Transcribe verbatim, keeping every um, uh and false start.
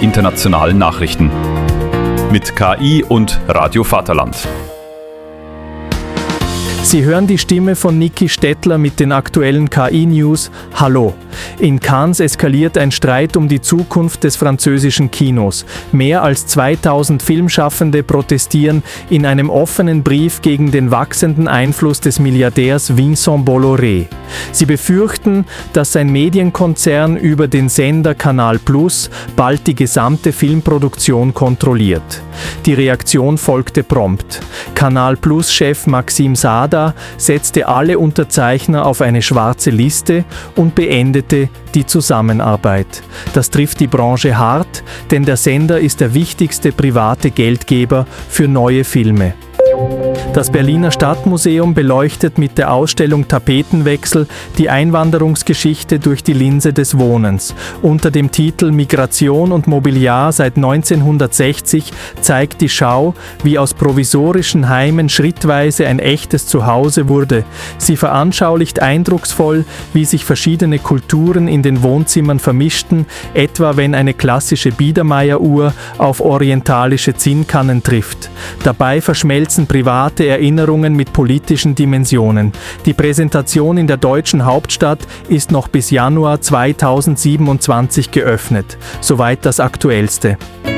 internationalen Nachrichten. Mit K I und Radio Vaterland. Sie hören die Stimme von Niki Stettler mit den aktuellen K I-News. Hallo! In Cannes eskaliert ein Streit um die Zukunft des französischen Kinos. Mehr als zweitausend Filmschaffende protestieren in einem offenen Brief gegen den wachsenden Einfluss des Milliardärs Vincent Bolloré. Sie befürchten, dass sein Medienkonzern über den Sender Canal Plus bald die gesamte Filmproduktion kontrolliert. Die Reaktion folgte prompt. Canal Plus-Chef Maxime Saada setzte alle Unterzeichner auf eine schwarze Liste und beendete die Zusammenarbeit. Das trifft die Branche hart, denn der Sender ist der wichtigste private Geldgeber für neue Filme. Das Berliner Stadtmuseum beleuchtet mit der Ausstellung Tapetenwechsel die Einwanderungsgeschichte durch die Linse des Wohnens. Unter dem Titel Migration und Mobiliar seit neunzehnhundertsechzig zeigt die Schau, wie aus provisorischen Heimen schrittweise ein echtes Zuhause wurde. Sie veranschaulicht eindrucksvoll, wie sich verschiedene Kulturen in den Wohnzimmern vermischten, etwa wenn eine klassische Biedermeieruhr auf orientalische Zinnkannen trifft. Dabei verschmelzen private Erinnerungen mit politischen Dimensionen. Die Präsentation in der deutschen Hauptstadt ist noch bis Januar zweitausendsiebenundzwanzig geöffnet. Soweit das Aktuellste.